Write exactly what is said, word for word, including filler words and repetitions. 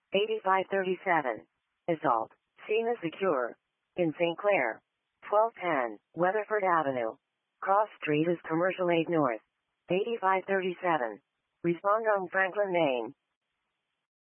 eighty-five thirty-seven. Assault. Scene is secure. In Saint Clair. twelve ten, Weatherford Avenue. Cross Street is Commercial eight North. eighty-five thirty-seven. Respond on Franklin, Maine.